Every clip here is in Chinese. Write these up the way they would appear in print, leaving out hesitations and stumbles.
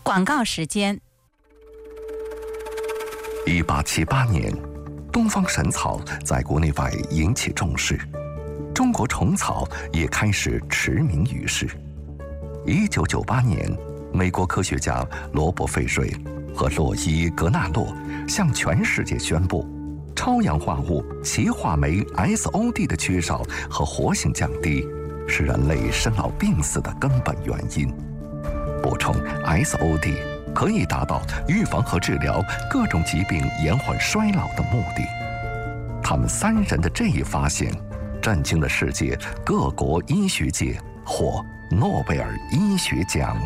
广告时间。 1878年，东方神草在国内外引起重视，中国虫草也开始驰名于世。1998年，美国科学家罗伯·费瑞和洛伊·格纳洛向全世界宣布，超氧化物歧化酶 SOD 的缺少和活性降低是人类生老病死的根本原因。补充 SOD 可以达到预防和治疗各种疾病延缓衰老的目的。他们三人的这一发现震惊了世界各国医学界，获诺贝尔医学奖。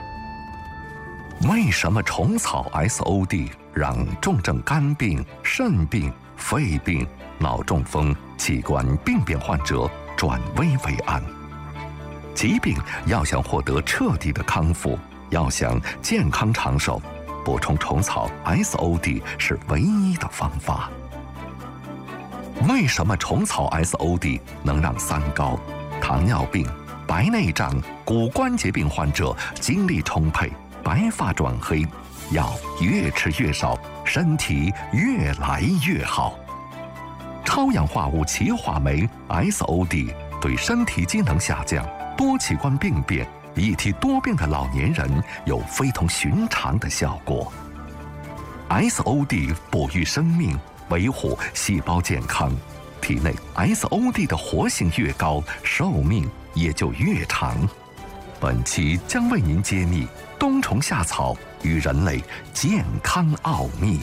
为什么虫草 SOD 让重症肝病、肾病、肺病、脑中风、器官病变患者转危为安？疾病要想获得彻底的康复，要想健康长寿，补充虫草 SOD 是唯一的方法。为什么虫草 SOD 能让三高、糖尿病、白内障、骨关节病患者精力充沛、白发转黑，药越吃越少，身体越来越好？超氧化物歧化酶 SOD 对身体机能下降、多器官病变、一体多病的老年人有非同寻常的效果。SOD 哺育生命，维护细胞健康，体内 SOD 的活性越高，寿命也就越长。本期将为您揭秘冬虫夏草与人类健康奥秘。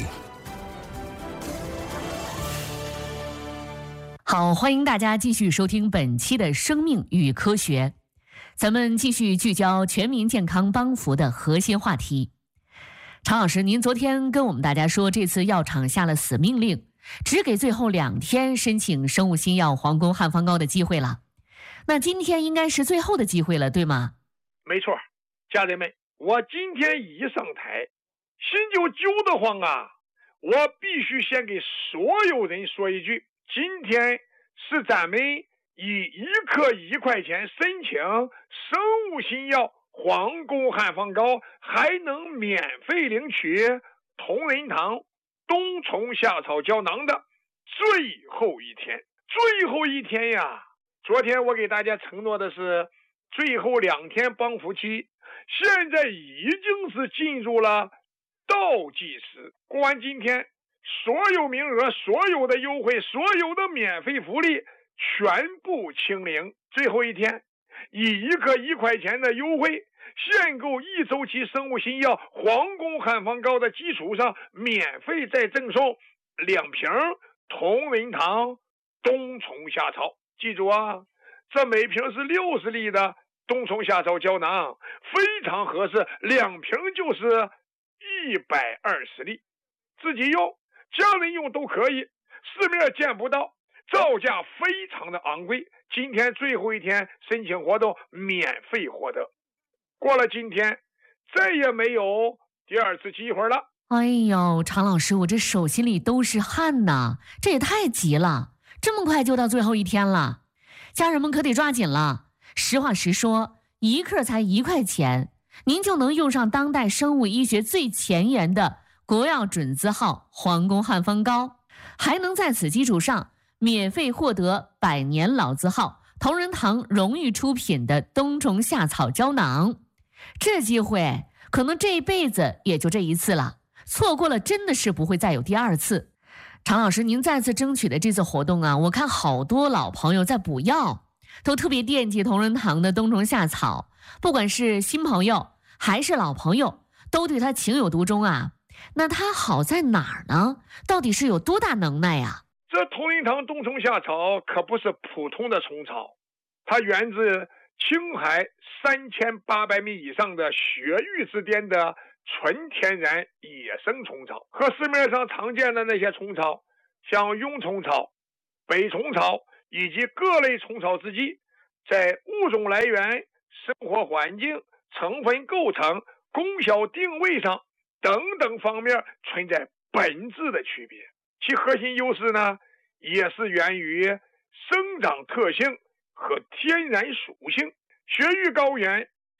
好，欢迎大家继续收听本期的生命与科学。咱们继续聚焦全民健康帮扶的核心话题。常老师，您昨天跟我们大家说，这次药厂下了死命令，只给最后2天申请生物新药皇宫汉方膏的机会了。那今天应该是最后的机会了，对吗？ 没错，家人们，我今天一上台，心就揪得慌啊！我必须先给所有人说一句，今天是咱们以1克1块钱申请生物新药皇宫汉方膏，还能免费领取同仁堂冬虫夏草胶囊的最后一天。最后一天呀！昨天我给大家承诺的是最后2天帮扶期，现在已经是进入了倒计时。过完今天，所有名额、所有的优惠、所有的免费福利全部清零。最后一天，以1克1块钱的优惠，限购1周期生物新药皇宫汉方膏的基础上，免费再赠送2瓶同仁堂冬虫夏草。记住啊，这每瓶是60粒的冬虫夏草胶囊，非常合适，2瓶就是120粒，自己用、家人用都可以，市面见不到，造价非常的昂贵。今天最后一天申请活动，免费获得。过了今天，再也没有第2次机会了。 哎呦，常老师，我这手心里都是汗呐，这也太急了，这么快就到最后一天了，家人们可得抓紧了。实话实说，1克才1块钱，您就能用上当代生物医学最前沿的国药准字号皇宫汉方膏，还能在此基础上免费获得百年老字号同仁堂荣誉出品的冬虫夏草胶囊。这机会可能这一辈子也就这一次了，错过了真的是不会再有第2次。常老师，您再次争取的这次活动啊，我看好多老朋友在补药，都特别惦记同仁堂的冬虫夏草，不管是新朋友还是老朋友，都对它情有独钟啊。那它好在哪儿呢？到底是有多大能耐呀？ 这同仁堂冬虫夏草可不是普通的虫草，它源自青海3800米以上的雪域之巅的纯天然野生虫草，和市面上常见的那些虫草，像臃虫草、北虫草以及各类虫草之际，在物种来源、生活环境、成分构成、功效定位上等等方面存在本质的区别。其核心优势呢，也是源于生长特性和天然属性。雪域高原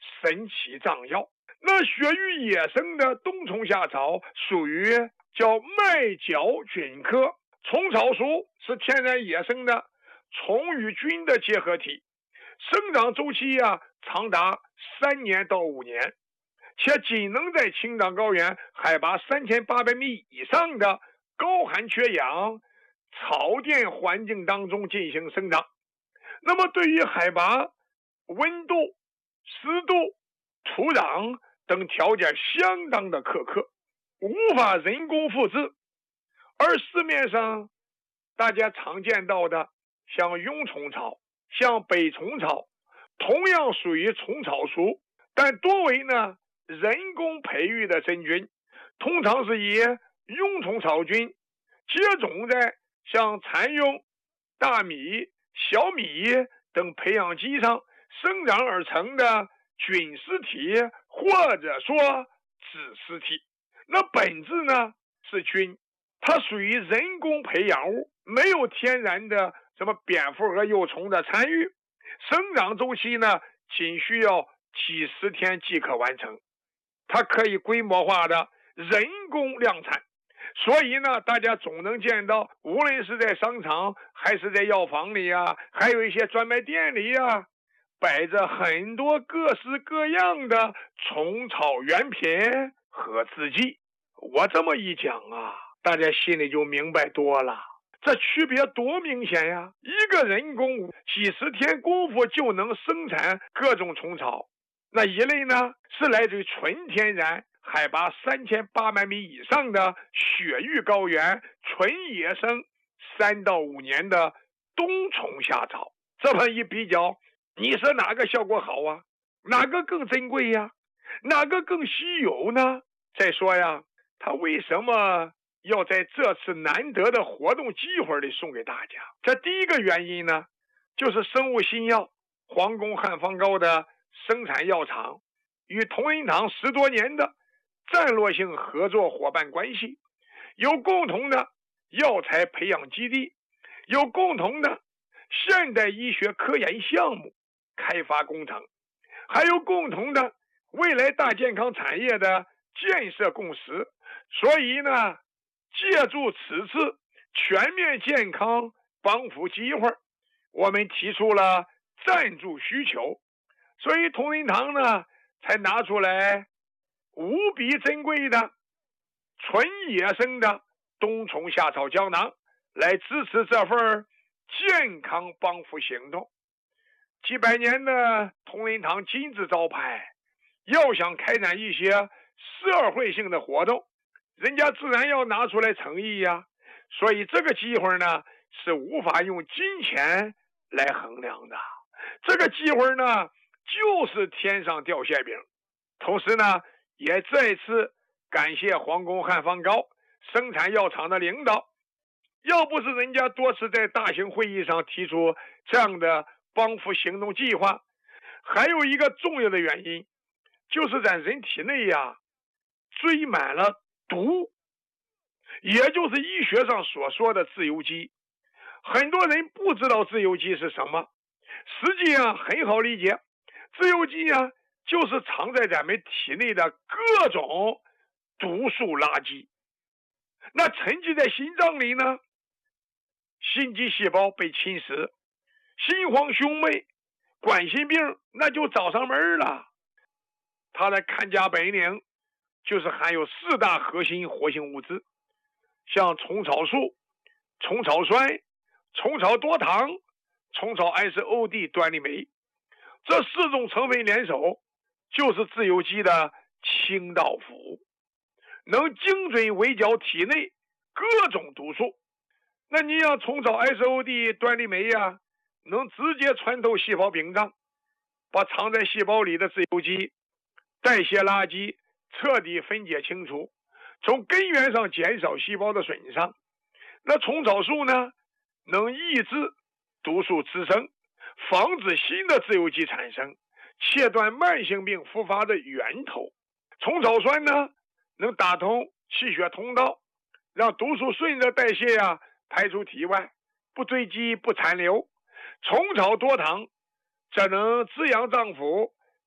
神奇藏药。那血域野生的冬虫夏草属于叫麦角菌科，虫草属是天然野生的虫与菌的结合体，生长周期长达3年到5年，且仅能在青藏高原海拔3800米以上的高寒缺氧草甸环境当中进行生长。那么对于海拔、温度、湿度、土壤等条件相当的苛刻，无法人工复制。而市面上大家常见到的像蛹虫草、像北虫草，同样属于虫草属，但多为人工培育的真菌，通常是以蛹虫草菌接种在像蚕蛹、大米、小米等培养基上生长而成的菌丝体或者说子丝体。那本质是菌，它属于人工培养物，没有天然的什么蝙蝠和幼虫的参与，生长周期仅需要几十天即可完成，它可以规模化的人工量产。所以大家总能见到，无论是在商场还是在药房里还有一些专卖店里摆着很多各式各样的虫草原品和制剂。我这么一讲大家心里就明白多了，这区别多明显呀！一个人工几十天功夫就能生产各种虫草，那一类是来自于纯天然海拔3800米以上的雪域高原纯野生3到5年的冬虫夏草。这么一比较，你说哪个效果好哪个更珍贵哪个更稀有呢？再说它为什么要在这次难得的活动机会里送给大家？这第一个原因就是生物新药皇宫汉方膏的生产药厂与同仁堂10多年的战略性合作伙伴关系，有共同的药材培养基地，有共同的现代医学科研项目开发工程，还有共同的未来大健康产业的建设共识。所以借助此次全面健康帮扶机会，我们提出了赞助需求，所以同仁堂才拿出来无比珍贵的纯野生的冬虫夏草胶囊来支持这份健康帮扶行动。几百年的同仁堂金字招牌，要想开展一些社会性的活动，人家自然要拿出来诚意所以这个机会是无法用金钱来衡量的，这个机会就是天上掉馅饼。同时也再次感谢皇宫汉方膏生产药厂的领导，要不是人家多次在大型会议上提出这样的帮扶行动计划，还有一个重要的原因，就是在人体内追满了毒，也就是医学上所说的自由基。很多人不知道自由基是什么，实际上很好理解，自由基就是藏在咱们体内的各种毒素垃圾。那沉积在心脏里心肌细胞被侵蚀，心慌胸闷，冠心病那就找上门了。它的看家本领就是含有4大核心活性物质，像虫草素、虫草酸、虫草多糖、虫草 SOD 端粒酶，这4种成分联手就是自由基的清道夫，能精准围剿体内各种毒素。那你像虫草 SOD 端粒酶能直接穿透细胞屏障，把藏在细胞里的自由基代谢垃圾彻底分解清除，从根源上减少细胞的损伤。那虫草素能抑制毒素滋生，防止新的自由基产生，切断慢性病复发的源头。虫草酸能打通气血通道，让毒素顺着代谢排出体外，不堆积不残留。虫草多糖则能滋养脏腑，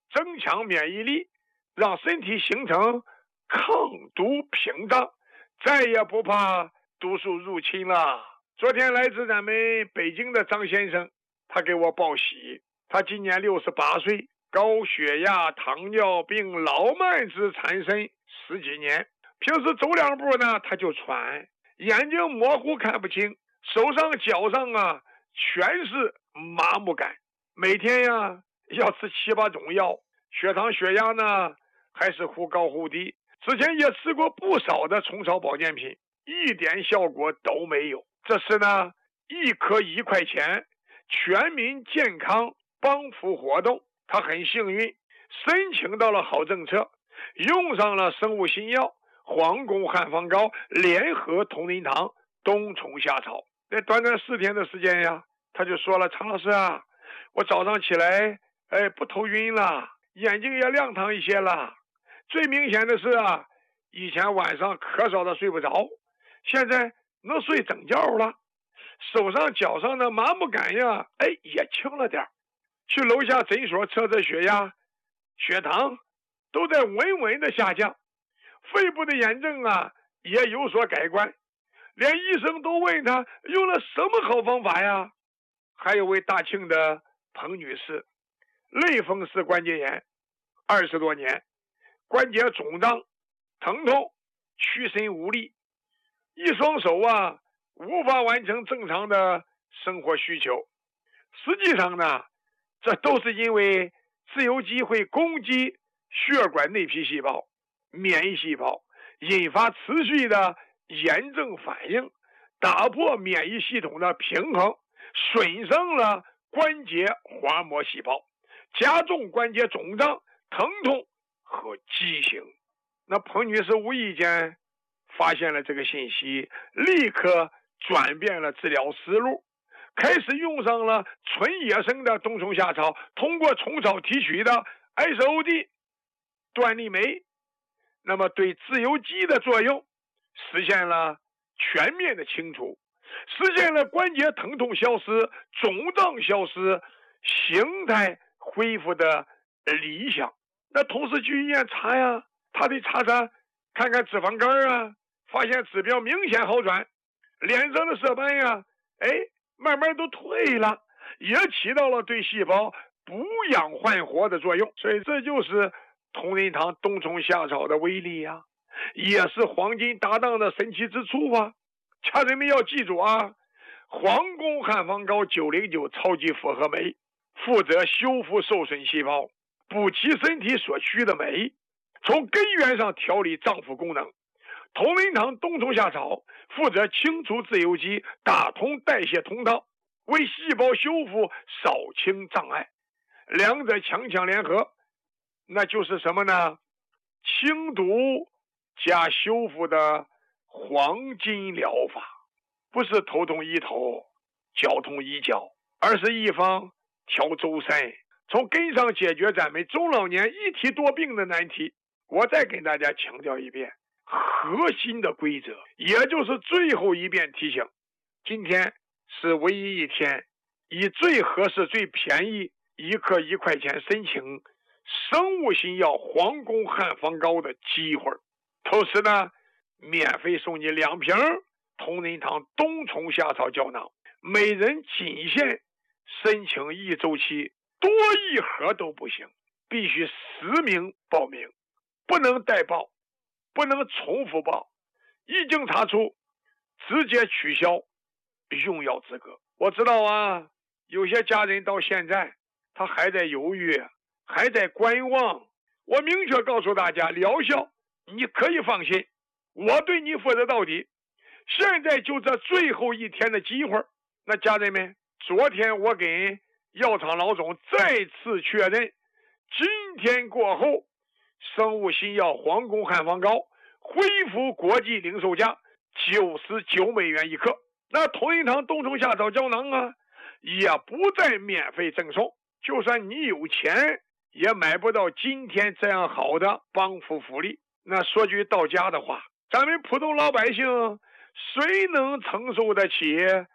增强免疫力，让身体形成抗毒屏障，再也不怕毒素入侵了。昨天来自咱们北京的张先生，他给我报喜，他今年68岁，高血压、糖尿病、老慢支缠身10几年，平时走2步呢他就喘，眼睛模糊看不清，手上脚上啊全是麻木感，每天呀要吃7、8种药，血糖血压呢还是忽高忽低，之前也吃过不少的虫草保健品，一点效果都没有。这是呢1颗1块钱全民健康帮扶活动，他很幸运申请到了好政策，用上了生物新药皇宫汉方膏联合同仁堂冬虫夏草。在短短4天的时间呀，他就说了，常老师啊，我早上起来不头晕了，眼睛也亮堂一些了，最明显的是啊，以前晚上咳嗽的睡不着，现在能睡整觉了，手上脚上的麻木感呀也轻了点，去楼下诊所测测血压血糖都在稳稳的下降，肺部的炎症啊也有所改观，连医生都问他用了什么好方法呀。还有位大庆的彭女士，类风湿关节炎20多年，关节肿胀疼痛，屈伸无力，一双手啊无法完成正常的生活需求。实际上呢，这都是因为自由基会攻击血管内皮细胞、免疫细胞，引发持续的炎症反应，打破免疫系统的平衡，损伤了关节滑膜细胞，加重关节肿胀、疼痛和畸形。那彭女士无意间发现了这个信息，立刻转变了治疗思路，开始用上了纯野生的冬虫夏草，通过虫草提取的 SOD 端粒酶，那么对自由基的作用实现了全面的清除，实现了关节疼痛消失、肿胀消失、形态恢复的理想。那同时去医院查呀，他得查看看脂肪肝啊，发现指标明显好转，脸上的色斑呀慢慢都退了，也起到了对细胞补养焕活的作用。所以这就是同仁堂冬虫夏草的威力呀，也是黄金搭档的神奇之处啊。家人们要记住啊，皇宫汉方膏909超级复合酶负责修复受损细胞，补齐身体所需的酶，从根源上调理脏腑功能。同仁堂冬虫夏草负责清除自由基，打通代谢通道，为细胞修复扫清障碍。两者强强联合，那就是什么呢？清毒加修复的黄金疗法，不是头痛医头，脚痛医脚，而是一方调周身，从根上解决咱们中老年一体多病的难题。我再跟大家强调一遍核心的规则，也就是最后一遍提醒，今天是唯一一天以最合适最便宜1克1块钱申请生物新药皇宫汉方膏的机会，同时呢免费送你2瓶同仁堂冬虫夏草胶囊，每人仅限申请1周期，多1盒都不行，必须实名报名，不能代报，不能重复报，一经查出直接取消用药资格。我知道啊，有些家人到现在他还在犹豫，还在观望。我明确告诉大家，疗效你可以放心，我对你负责到底。现在就这最后一天的机会，那家人们，昨天我跟药厂老总再次确认，今天过后生物新药皇宫汉方膏恢复国际零售价99美元1克，那同仁堂冬虫夏草胶囊啊也不再免费赠送，就算你有钱也买不到今天这样好的帮扶福利。那说句到家的话，咱们普通老百姓谁能承受得起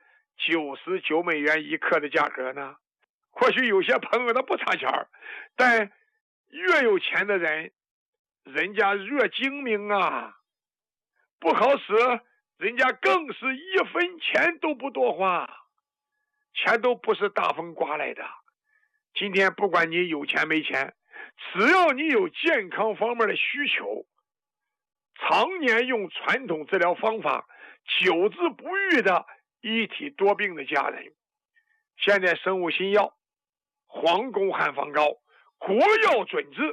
99美元1克的价格呢？或许有些朋友他不差钱，但越有钱的人，人家越精明啊，不好使，人家更是1分钱都不多花，钱都不是大风刮来的。今天不管你有钱没钱，只要你有健康方面的需求，常年用传统治疗方法久治不愈的一体多病的家人，现在生物新药皇宫汉方膏国药准治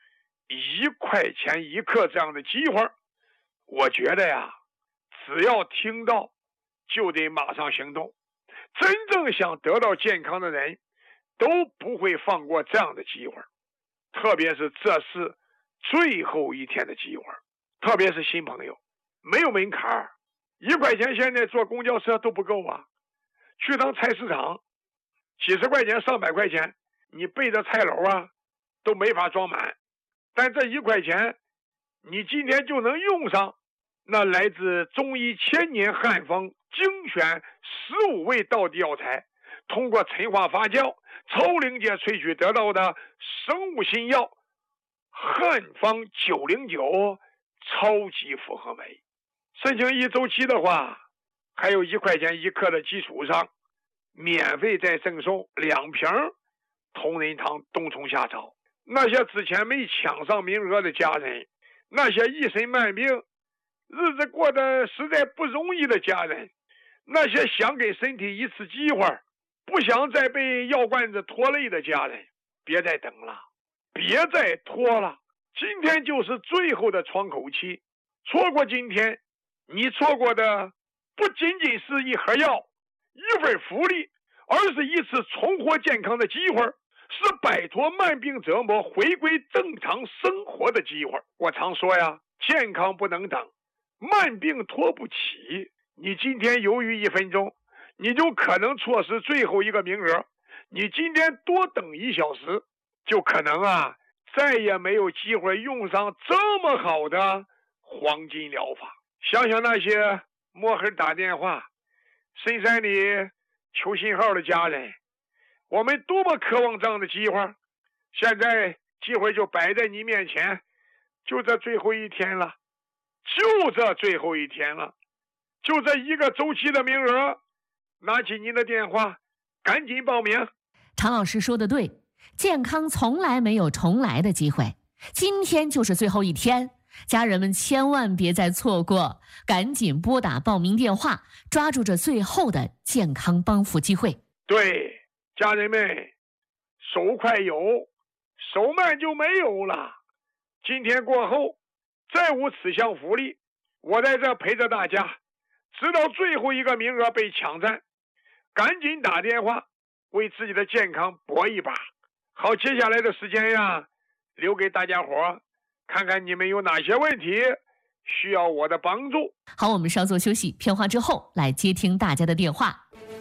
1块钱1克这样的机会，我觉得呀，只要听到就得马上行动。真正想得到健康的人都不会放过这样的机会，特别是这是最后一天的机会，特别是新朋友，没有门槛，1块钱现在坐公交车都不够啊，去趟菜市场几十块钱上百块钱，你背着菜篓啊都没法装满，但这1块钱你今天就能用上那来自中医1000年汉方精选15味道地药材，通过陈化发酵抽灵界萃取得到的生物新药汉方909超级复合酶。申请1周期的话，还有1块钱1克的基础上，免费再赠送2瓶同仁堂冬虫夏草。那些之前没抢上名额的家人，那些一身慢病日子过得实在不容易的家人，那些想给身体一次机会不想再被药罐子拖累的家人，别再等了，别再拖了，今天就是最后的窗口期。错过今天，你错过的不仅仅是一盒药一份福利，而是一次重获健康的机会，是摆脱慢病折磨回归正常生活的机会。我常说呀，健康不能等，慢病拖不起，你今天犹豫1分钟，你就可能错失最后一个名额，你今天多等1小时，就可能再也没有机会用上这么好的黄金疗法。想想那些摸黑打电话深山里求信号的家人，我们多么渴望这样的机会，现在机会就摆在你面前，就这最后一天了，就这最后一天了，就这1个周期的名额，拿起您的电话赶紧报名。 常老师说的对，健康从来没有重来的机会，今天就是最后一天，家人们千万别再错过，赶紧拨打报名电话，抓住这最后的健康帮扶机会。 对，家人们，手快有，手慢就没有了。今天过后再无此项福利，我在这陪着大家，直到最后一个名额被抢占，赶紧打电话为自己的健康搏一把。好，接下来的时间呀，留给大家伙，看看你们有哪些问题需要我的帮助。 好，我们稍作休息，片花之后来接听大家的电话。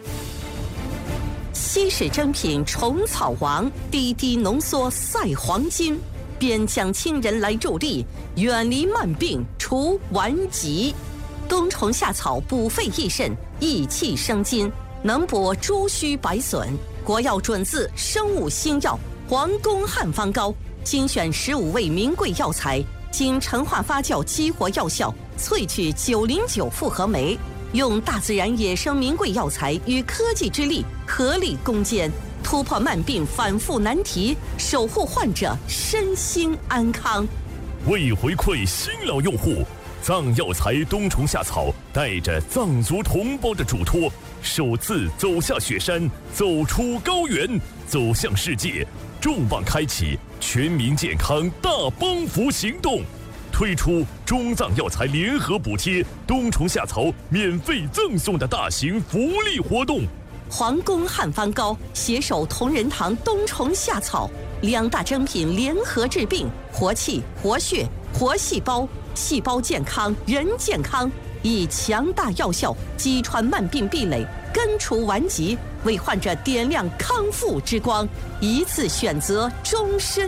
稀世珍品虫草王，滴滴浓缩赛黄金，边疆亲人来助力，远离慢病除顽疾。冬虫夏草补肺益肾，益气生津，能补诸虚百损。国药准字生物新药皇宫汉方膏，精选15味名贵药材，经陈化发酵激活药效，萃取909复合酶，用大自然野生名贵药材与科技之力合力攻坚，突破慢病反复难题，守护患者身心安康。 为回馈新老用户，藏药材冬虫夏草带着藏族同胞的嘱托，首次走下雪山，走出高原，走向世界，重磅开启全民健康大帮扶行动，推出中藏药材联合补贴冬虫夏草免费赠送的大型福利活动。 皇宫汉方膏携手同仁堂冬虫夏草2大珍品联合治病，活气、活血、活细胞，细胞健康，人健康，以强大药效击穿慢病壁垒，根除顽疾，为患者点亮康复之光，一次选择，终身